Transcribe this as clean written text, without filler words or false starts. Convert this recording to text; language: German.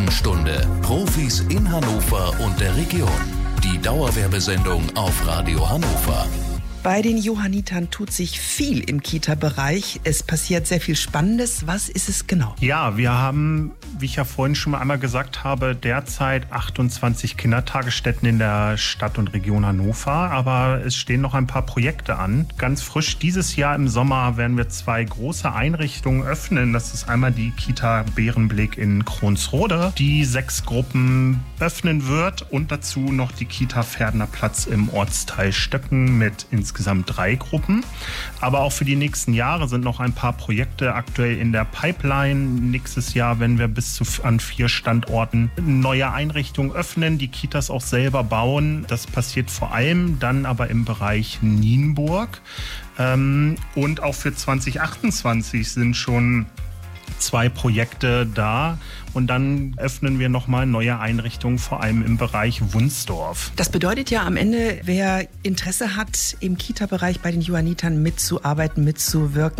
Expertenstunde. Profis in Hannover und der Region. Die Dauerwerbesendung auf Radio Hannover. Bei den Johannitern tut sich viel im Kita-Bereich. Es passiert sehr viel Spannendes. Was ist es genau? Ja, wir haben, wie ich ja vorhin schon mal einmal gesagt habe, derzeit 28 Kindertagesstätten in der Stadt und Region Hannover. Aber es stehen noch ein paar Projekte an. Ganz frisch dieses Jahr im Sommer werden wir 2 große Einrichtungen öffnen. Das ist einmal die Kita Bärenblick in Kronsrode, die 6 Gruppen öffnen wird. Und dazu noch die Kita Pferdener Platz im Ortsteil Stöcken mit insgesamt 3 Gruppen. Aber auch für die nächsten Jahre sind noch ein paar Projekte aktuell in der Pipeline. Nächstes Jahr werden wir an 4 Standorten neue Einrichtungen öffnen, die Kitas auch selber bauen. Das passiert vor allem dann aber im Bereich Nienburg. Und auch für 2028 sind schon 2 Projekte da und dann öffnen wir nochmal neue Einrichtungen, vor allem im Bereich Wunsdorf. Das bedeutet ja am Ende, wer Interesse hat, im Kita-Bereich bei den Johannitern mitzuarbeiten, mitzuwirken,